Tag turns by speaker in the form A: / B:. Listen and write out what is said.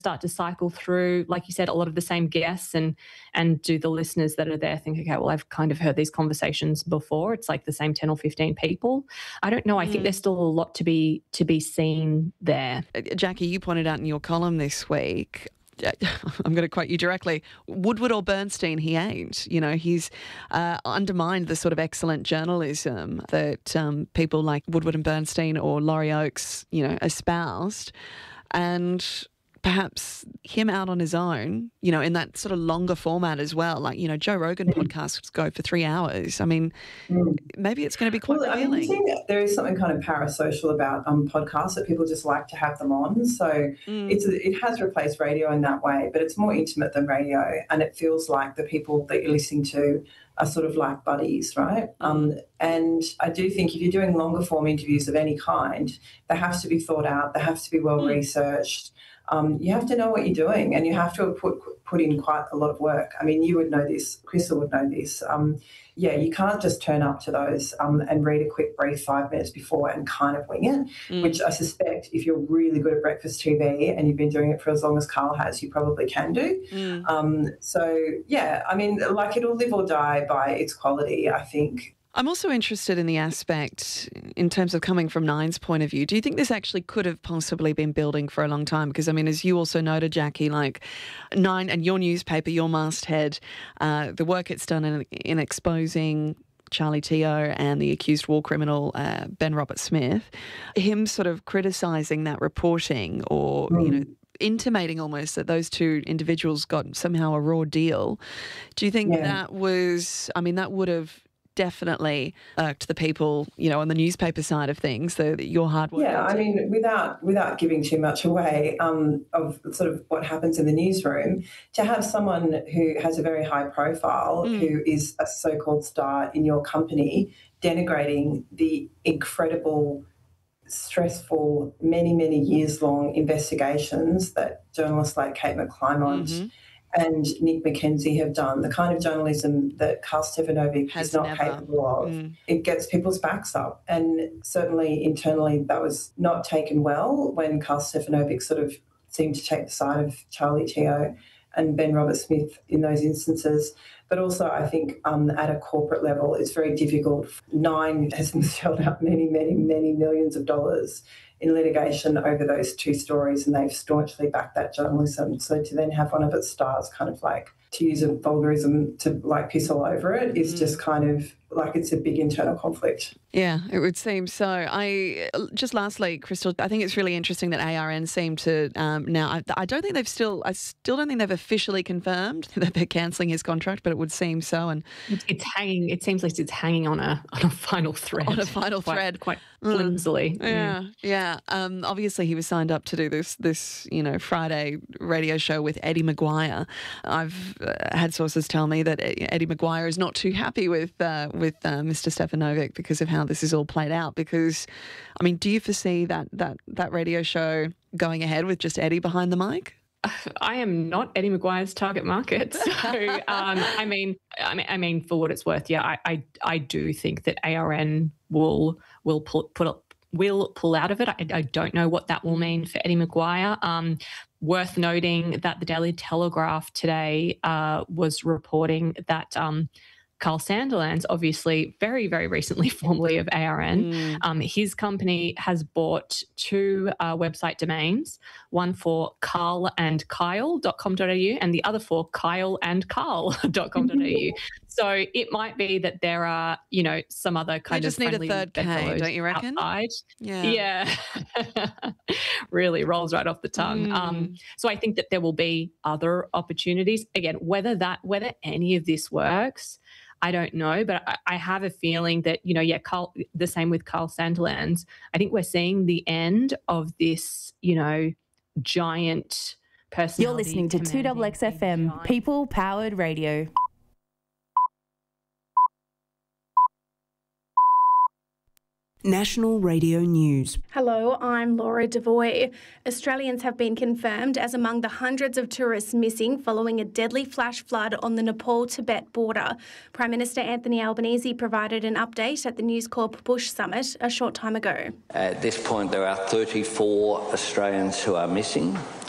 A: start to cycle through, like you said, a lot of the same guests, and do the listeners that are there think, okay, well, I've kind of heard these conversations before. It's like the same 10 or 15 people. I don't know. I think there's still a lot to be seen there.
B: Jackie, you pointed out in your column this week, I'm going to quote you directly, Woodward or Bernstein, he ain't. You know, he's undermined the sort of excellent journalism that people like Woodward and Bernstein or Laurie Oakes, you know, espoused. And perhaps him out on his own, you know, in that sort of longer format as well. Like, you know, Joe Rogan podcasts go for 3 hours. I mean, maybe it's going to be quite revealing.
C: I think there is something kind of parasocial about podcasts that people just like to have them on. So it has replaced radio in that way, but it's more intimate than radio, and it feels like the people that you're listening to are sort of like buddies, right? And I do think if you're doing longer form interviews of any kind, they have to be thought out, they have to be well researched. You have to know what you're doing, and you have to put in quite a lot of work. I mean, you would know this, Crystal would know this. You can't just turn up to those and read a quick brief 5 minutes before and kind of wing it, which I suspect if you're really good at breakfast TV and you've been doing it for as long as Carl has, you probably can do. I mean, like, it'll live or die by its quality, I think.
B: I'm also interested in the aspect in terms of coming from Nine's point of view. Do you think this actually could have possibly been building for a long time? Because, I mean, as you also noted, Jackie, like Nine and your newspaper, your masthead, the work it's done in exposing Charlie Teo and the accused war criminal Ben Roberts-Smith, him sort of criticising that reporting or, you know, intimating almost that those two individuals got somehow a raw deal. Do you think that was, I mean, that would have definitely irked the people, you know, on the newspaper side of things, your hard work?
C: Yeah, I mean, without giving too much away of sort of what happens in the newsroom, to have someone who has a very high profile, who is a so-called star in your company, denigrating the incredible, stressful, many, many years-long investigations that journalists like Kate McClymont and Nick McKenzie have done, the kind of journalism that Karl Stefanovic is not capable of. It gets people's backs up. And certainly internally that was not taken well when Karl Stefanovic sort of seemed to take the side of Charlie Teo and Ben Roberts-Smith in those instances. But also I think at a corporate level it's very difficult. Nine has shelled out many, many, many millions of dollars in litigation over those two stories, and they've staunchly backed that journalism. So to then have one of its stars kind of like, to use a vulgarism, to like piss all over it is just kind of like it's a big internal conflict.
B: Yeah, it would seem so. Just lastly, Crystal, I think it's really interesting that ARN seem to now. I still don't think they've officially confirmed that they're cancelling his contract, but it would seem so. And
A: it's hanging. It seems like it's hanging on a final thread.
B: On a final thread,
A: quite flimsily.
B: Yeah. Obviously, he was signed up to do this Friday radio show with Eddie Maguire. I've had sources tell me that Eddie Maguire is not too happy with Mr. Stefanovic because of how this is all played out. Because, I mean, do you foresee that radio show going ahead with just Eddie behind the mic?
A: I am not Eddie Maguire's target market, so I mean, for what it's worth, yeah, I do think that ARN will pull out of it. I don't know what that will mean for Eddie Maguire. Worth noting that the Daily Telegraph today was reporting that Carl Sandilands, obviously very, very recently formerly of ARN, his company has bought two website domains, one for carlandkyle.com.au and the other for kyleandcarl.com.au. So it might be that there are, some other kind of friendly
B: need a third K, don't you reckon?
A: Outside. Yeah. Really rolls right off the tongue. So I think that there will be other opportunities. Again, whether any of this works, I don't know, but I have a feeling that, Carl, the same with Carl Sandilands. I think we're seeing the end of this, giant personality.
D: You're listening to 2XXFM, people-powered radio.
E: National Radio News.
F: Hello, I'm Laura Devoy. Australians have been confirmed as among the hundreds of tourists missing following a deadly flash flood on the Nepal-Tibet border. Prime Minister Anthony Albanese provided an update at the News Corp Bush Summit a short time ago.
G: At this point, there are 34 Australians who are missing.